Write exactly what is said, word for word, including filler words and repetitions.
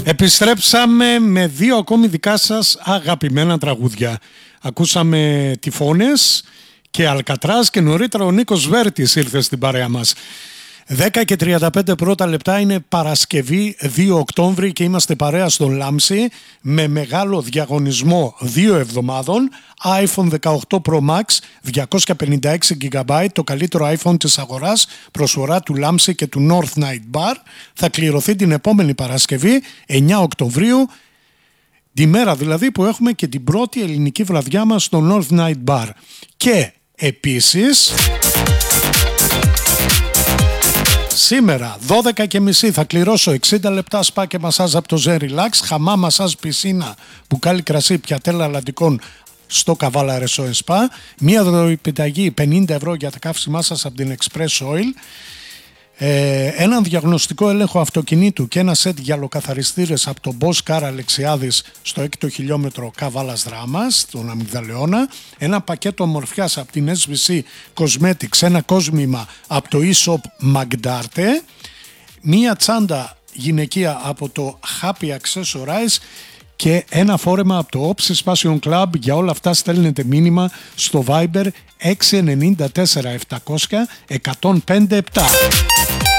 Επιστρέψαμε με δύο ακόμη δικά σας αγαπημένα τραγούδια. Ακούσαμε Τυφώνες και Αλκατράς και νωρίτερα ο Νίκος Βέρτης ήρθε στην παρέα μας. δέκα και τριάντα πέντε πρώτα λεπτά, είναι Παρασκευή δύο Οκτώβρη και είμαστε παρέα στον Λάμψη με μεγάλο διαγωνισμό δύο εβδομάδων. iPhone δεκαοκτώ Pro Max διακόσια πενήντα έξι τζι μπι, το καλύτερο iPhone της αγοράς, προσφορά του Λάμψη και του North Night Bar. Θα κληρωθεί την επόμενη Παρασκευή εννιά Οκτωβρίου, τη μέρα δηλαδή που έχουμε και την πρώτη ελληνική βραδιά μας στο North Night Bar. Και επίσης σήμερα δώδεκα και μισή θα κληρώσω εξήντα λεπτά σπα και μασάζ από το Zen Relax, χαμά μασάζ πισίνα, μπουκάλι κρασί, πιατέλα αλλαντικών στο Καβάλα Ρεσό Εσπά, μία δωρεπιταγή πενήντα ευρώ για τα καύσιμά σας από την Express Oil, ε, έναν διαγνωστικό έλεγχο αυτοκινήτου και ένα σετ γυαλοκαθαριστήρες από τον Boss Car Αλεξιάδης στο έκτο χιλιόμετρο Καβάλας Δράμας, στον Αμυγδαλαιώνα, ένα πακέτο ομορφιάς από την ες βι σι Cosmetics, ένα κόσμημα από το e-shop Magdarte, μία τσάντα γυναικεία από το Happy Accessorize και ένα φόρεμα από το Opsis Fashion Club. Για όλα αυτά στέλνετε μήνυμα στο Viber έξι εννιά τέσσερα επτακόσια εκατόν πέντε επτά.